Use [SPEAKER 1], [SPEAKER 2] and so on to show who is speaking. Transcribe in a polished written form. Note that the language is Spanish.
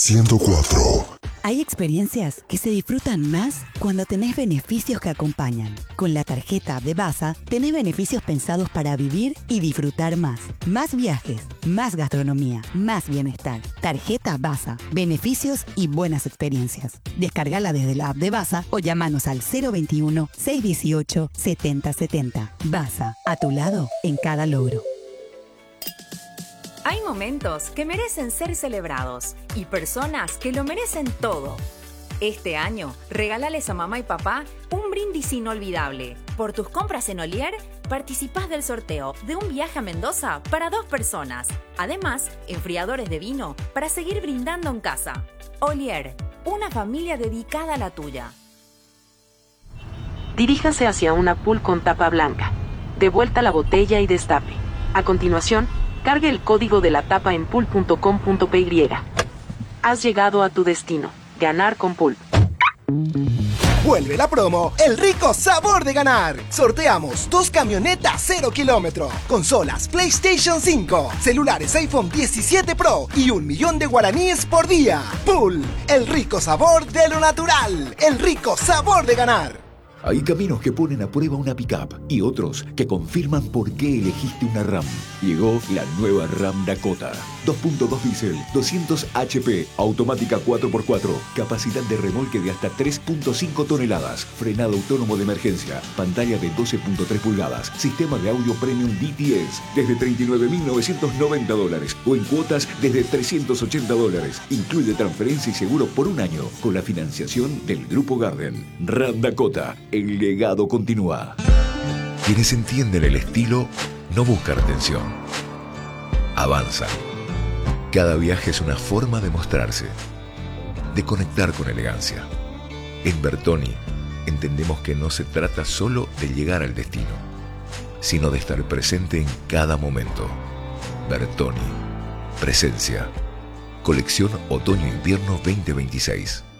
[SPEAKER 1] 104.
[SPEAKER 2] Hay experiencias que se disfrutan más cuando tenés beneficios que acompañan. Con la tarjeta de Baza, tenés beneficios pensados para vivir y disfrutar más. Más viajes, más gastronomía, más bienestar. Tarjeta Baza, beneficios y buenas experiencias. Descargala desde la app de Baza o llámanos al 021-618-7070. Baza, a tu lado en cada logro.
[SPEAKER 3] Hay momentos que merecen ser celebrados y personas que lo merecen todo. Este año, regálales a mamá y papá un brindis inolvidable. Por tus compras en Olier, participás del sorteo de un viaje a Mendoza para 2 personas. Además, enfriadores de vino para seguir brindando en casa. Olier, una familia dedicada a la tuya.
[SPEAKER 4] Diríjase hacia una pool con tapa blanca. De vuelta la botella y destape. A continuación, cargue el código de la tapa en pool.com.py. Has llegado a tu destino. Ganar con Pool.
[SPEAKER 5] Vuelve la promo El rico sabor de ganar. Sorteamos 2 camionetas 0 kilómetro, consolas PlayStation 5, celulares iPhone 17 Pro y 1 millón de guaraníes por día. Pool, el rico sabor de lo natural. El rico sabor de ganar.
[SPEAKER 6] Hay caminos que ponen a prueba una pickup y otros que confirman por qué elegiste una RAM. Llegó la nueva RAM Dakota. 2.2 diésel, 200 HP, automática 4x4, capacidad de remolque de hasta 3.5 toneladas, frenado autónomo de emergencia, pantalla de 12.3 pulgadas, sistema de audio premium DTS, desde $39.990 o en cuotas desde $380. Incluye transferencia y seguro por 1 año con la financiación del Grupo Garden. RAM Dakota. El legado continúa.
[SPEAKER 7] Quienes entienden el estilo no buscan retención. Avanzan. Cada viaje es una forma de mostrarse, de conectar con elegancia. En Bertoni entendemos que no se trata solo de llegar al destino, sino de estar presente en cada momento. Bertoni. Presencia. Colección Otoño-Invierno 2026.